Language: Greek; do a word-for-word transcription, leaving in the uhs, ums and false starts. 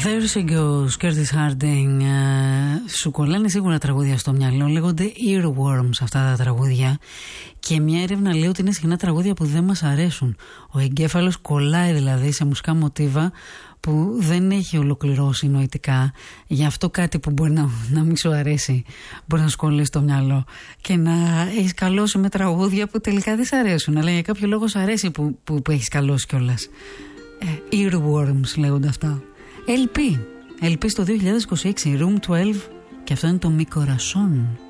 Thursday και ο Curtis Harding ε, σου κολλάνε σίγουρα τραγούδια στο μυαλό. Λέγονται earworms αυτά τα τραγούδια. Και μια έρευνα λέει ότι είναι συχνά τραγούδια που δεν μας αρέσουν. Ο εγκέφαλος κολλάει δηλαδή σε μουσικά μοτίβα που δεν έχει ολοκληρώσει νοητικά. Γι' αυτό κάτι που μπορεί να, να μην σου αρέσει μπορεί να σου κολλήσει στο μυαλό. Και να έχεις καλώσει με τραγούδια που τελικά δεν σ' αρέσουν. Αλλά για κάποιο λόγο σ' αρέσει που, που, που έχεις καλώσει κιόλας. Ε, earworms λέγονται αυτά. ελ πι, ελ πι στο δύο χιλιάδες είκοσι έξι, Room δώδεκα, και αυτό είναι το Mi Corazón.